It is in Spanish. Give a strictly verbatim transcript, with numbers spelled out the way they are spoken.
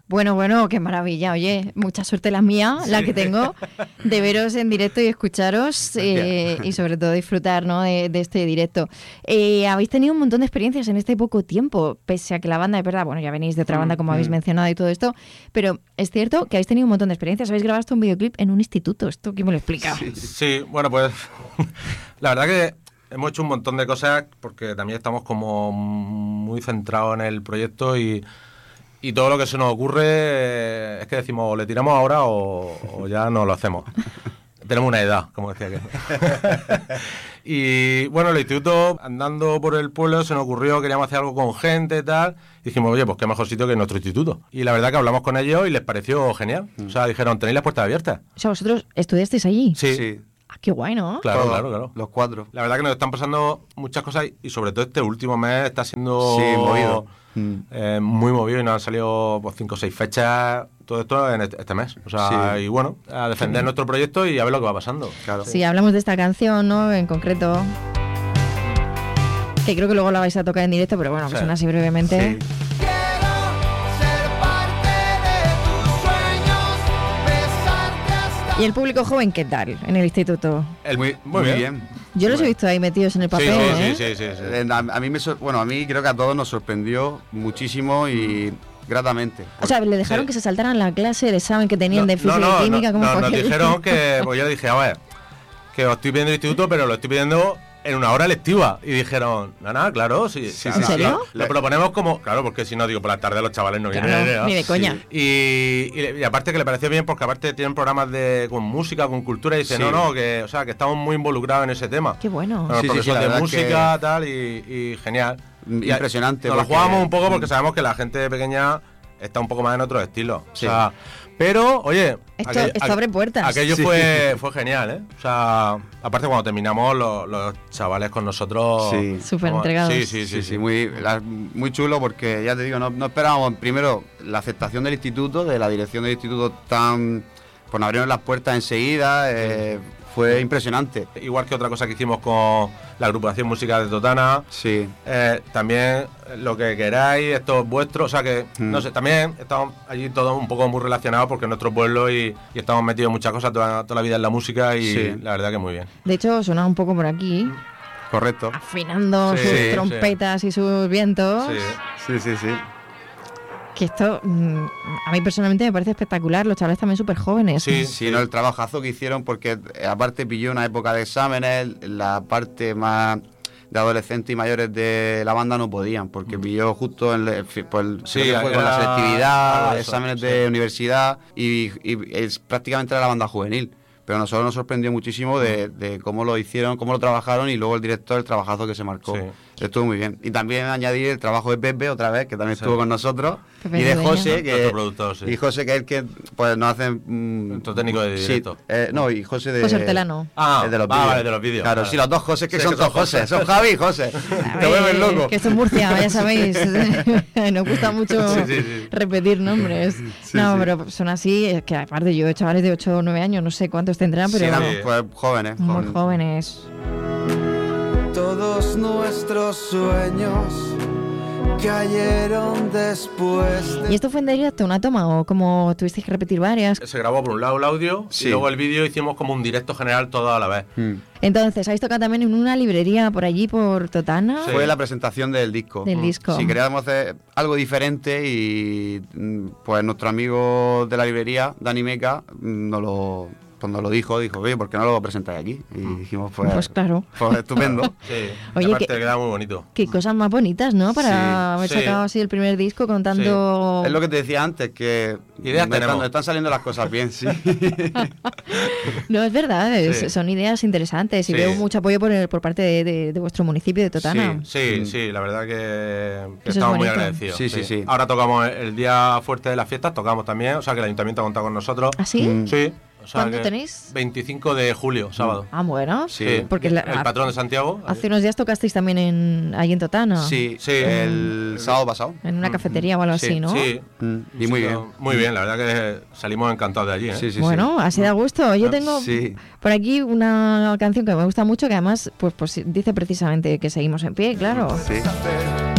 Bueno, bueno, qué maravilla. Oye, mucha suerte la mía, sí. la que tengo, de veros en directo y escucharos eh, y sobre todo disfrutar, ¿no? de, de este directo. Eh, habéis tenido un montón de experiencias en este poco tiempo, pese a que la banda, es verdad, bueno, ya venís de otra banda como mm. habéis mencionado y todo esto, pero es cierto que habéis tenido un montón de experiencias. Habéis grabado hasta un videoclip en un instituto. ¿Esto quién me lo explica? Sí, sí, bueno, pues la verdad que hemos hecho un montón de cosas porque también estamos como muy centrados en el proyecto y Y todo lo que se nos ocurre eh, es que decimos, o le tiramos ahora o, o ya no lo hacemos. Tenemos una edad, como decía que. Y bueno, el instituto, andando por el pueblo, se nos ocurrió, queríamos hacer algo con gente y tal. Y dijimos, oye, pues qué mejor sitio que nuestro instituto. Y la verdad que hablamos con ellos y les pareció genial. Mm. O sea, dijeron, tenéis las puertas abiertas. O sea, ¿vosotros estudiasteis allí? Sí. sí. Ah, qué guay, ¿no? Claro, claro, claro. Los cuatro. La verdad que nos están pasando muchas cosas y sobre todo este último mes está siendo... Sí, movido. Eh, muy movido y nos han salido pues, cinco o seis fechas, todo esto en este, este mes. O sea, sí. y bueno, a defender sí. nuestro proyecto y a ver lo que va pasando. Claro. Sí, hablamos de esta canción, ¿no? En concreto. Que creo que luego la vais a tocar en directo, pero bueno, que sí. suena así brevemente. Sí. ¿Y el público joven qué tal en el instituto? El muy, muy, muy bien. bien. Yo los he visto ahí metidos en el papel, sí, sí, ¿eh? Sí, sí, sí, sí. A, a mí me sor- bueno, a mí creo que a todos nos sorprendió muchísimo y gratamente. O sea, le dejaron sí. que se saltaran la clase, el examen que tenían no, de física no, no, y química. No, como no, nos cualquier... dijeron que, pues yo le dije, a ver, que os estoy pidiendo el instituto, pero lo estoy pidiendo en una hora lectiva. Y dijeron, no, no, claro, sí. sí ¿En sí, serio? Lo, lo proponemos como, claro, porque si no, digo, por la tarde los chavales no claro, vienen. ¿no? Ni de coña. Sí. Y, y, y aparte que le pareció bien, porque aparte tienen programas de con música, con cultura, y dice, sí. no, no, que, o sea, que estamos muy involucrados en ese tema. Qué bueno. Con sí, los sí, sí, de música, que... tal, y, y genial. Impresionante. Y nos porque... lo jugamos un poco porque sabemos que la gente pequeña está un poco más en otro estilo. Sí. O sea, pero, oye... Esto, aquel, esto abre puertas. Aquello sí. fue, fue genial, ¿eh? O sea, aparte cuando terminamos, los, los chavales con nosotros... Sí. Súper entregados. Sí, sí, sí, sí, sí. Muy, la, muy chulo porque, ya te digo, no, no esperábamos primero la aceptación del instituto, de la dirección del instituto tan... Pues nos abrieron las puertas enseguida, eh, fue impresionante. Igual que otra cosa que hicimos con la agrupación musical de Totana. Sí. Eh, también lo que queráis, esto es vuestro. O sea que, mm. no sé, también estamos allí todos un poco muy relacionados porque es nuestro pueblo y, y estamos metidos en muchas cosas toda, toda la vida en la música y sí. la verdad que muy bien. De hecho, sonaba un poco por aquí. Correcto. Afinando sí, sus sí, trompetas sí. y sus vientos. Sí, sí, sí. sí. Que esto, mmm, a mí personalmente me parece espectacular, los chavales también súper jóvenes. Sí, sí, no, el trabajazo que hicieron, porque aparte pilló una época de exámenes, la parte más de adolescentes y mayores de la banda no podían, porque pilló justo en el, pues, sí, fue con la selectividad, exámenes de sí. universidad, y, y es prácticamente era la banda juvenil. Pero a nosotros nos sorprendió muchísimo de, de cómo lo hicieron, cómo lo trabajaron y luego el director, el trabajazo que se marcó. Sí. Estuvo muy bien. Y también añadir el trabajo de Pepe otra vez, que también sí. estuvo con nosotros. Pepe y de José, que, sí. y José, que es el que pues, nos hace... Mmm, Nuestro técnico de directo. Sí, eh, no, y José de... José Hortelano. Ah, el de los ah vale, de los vídeos. Claro, vale. sí, los dos José, que sí, son que dos José. Son Javi y José. Te vuelves loco. Que esto es Murcia, ya sabéis. Nos gusta mucho sí, sí, sí. repetir nombres. Sí, no, sí. pero son así, es que aparte yo, chavales de ocho o nueve años, no sé cuántos tendrán, pero... Sí, no, pues jóvenes. Muy jóvenes. Todos nuestros sueños cayeron después de... ¿Y esto fue en directo, una toma o como tuvisteis que repetir varias? Se grabó por un lado el audio sí. y luego el vídeo hicimos como un directo general todo a la vez. Mm. Entonces, ¿habéis tocado también en una librería por allí, por Totana? Sí. Fue la presentación del disco. Del mm. disco. Si queríamos hacer algo diferente y pues nuestro amigo de la librería, Dani Meca, nos lo... Cuando lo dijo, dijo, oye, ¿por qué no lo presentáis aquí? Y dijimos, pues, pues claro. Pues estupendo. Sí, oye, aparte que, queda muy bonito. Qué cosas más bonitas, ¿no? Para sí, haber sí. sacado así el primer disco contando... Sí. Es lo que te decía antes, que ideas me tenemos. Están, están saliendo las cosas bien, sí. No, es verdad, es, sí. son ideas interesantes y sí. veo mucho apoyo por, el, por parte de, de, de vuestro municipio de Totana. Sí, sí, mm. sí, la verdad que, que Eso estamos es muy agradecidos. Sí, sí, sí. Ahora tocamos el día fuerte de las fiestas, tocamos también, o sea que el ayuntamiento ha contado con nosotros. ¿Ah, sí? Mm. Sí. O sea ¿Cuándo tenéis? veinticinco de julio, sábado. Ah, bueno. Sí. Porque el, la, el patrón de Santiago. Hace unos días tocasteis también en allí en Totana. Sí, sí. El, el sábado pasado. En una cafetería mm. o algo sí, así, ¿no? Sí. Mm. Y muy bien. Muy bien, la verdad que salimos encantados de allí, ¿eh? Sí, sí, bueno, sí. así da gusto. Yo tengo sí. por aquí una canción que me gusta mucho, que además pues, pues dice precisamente que seguimos en pie, claro. Sí.